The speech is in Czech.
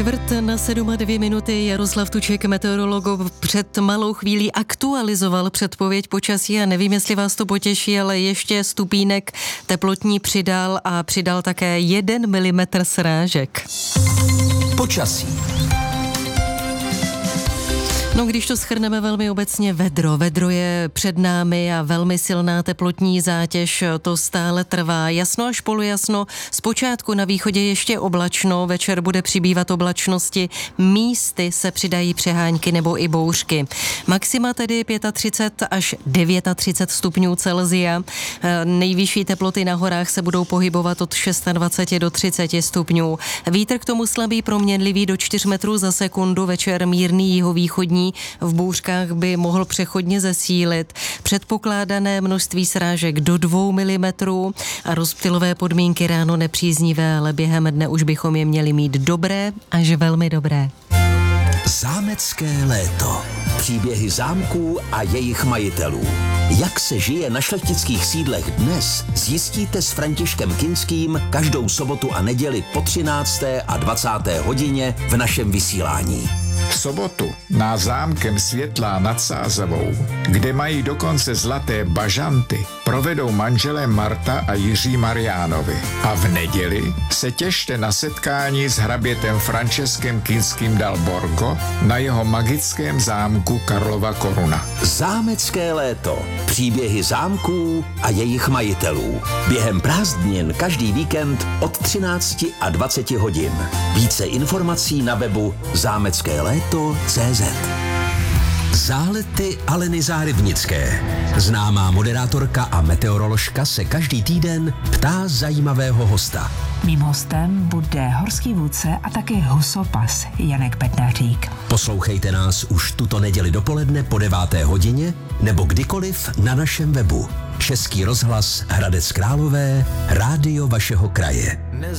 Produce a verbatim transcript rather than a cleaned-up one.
Vrt na sedm a dvě minuty. Jaroslav Tuček, meteorolog, před malou chvílí aktualizoval předpověď počasí a nevím, jestli vás to potěší, ale ještě stupínek teplotní přidal a přidal také jeden milimetr srážek. Počasí. No, když to shrneme velmi obecně, vedro. Vedro je před námi a velmi silná teplotní zátěž, to stále trvá. Jasno až polojasno, zpočátku na východě ještě oblačno, večer bude přibývat oblačnosti, místy se přidají přehánky nebo i bouřky. Maxima tedy třicet pět až třicet devět stupňů Celsia. Nejvyšší teploty na horách se budou pohybovat od dvacet šest do třicet stupňů. Vítr k tomu slabý, proměnlivý do čtyř metrů za sekundu, večer mírný jihovýchodní. V bouřkách by mohl přechodně zesílit. Předpokládané množství srážek do dvou milimetrů a rozptylové podmínky ráno nepříznivé, ale během dne už bychom je měli mít dobré až velmi dobré. Zámecké léto. Příběhy zámků a jejich majitelů. Jak se žije na šlechtických sídlech dnes, zjistíte s Františkem Kinským každou sobotu a neděli po třinácté a dvacáté hodině v našem vysílání. V sobotu na zámkem Světlá nad Sázavou, kde mají dokonce zlaté bažanty, provedou manželé Marta a Jiří Mariánovi. A v neděli se těšte na setkání s hrabětem Františkem Kinským dal Borgo na jeho magickém zámku Karlova Koruna. Zámecké léto. Příběhy zámků a jejich majitelů. Během prázdnin každý víkend od třinácti a dvaceti hodin. Více informací na webu zámecké léto tečka cé zet. Zálety Aleny Zárybnické. Známá moderátorka a meteoroložka se každý týden ptá zajímavého hosta. Mým hostem bude horský vůdce a taky husopas Janek Bednářík. Poslouchejte nás už tuto neděli dopoledne po deváté hodině nebo kdykoliv na našem webu. Český rozhlas Hradec Králové, rádio vašeho kraje.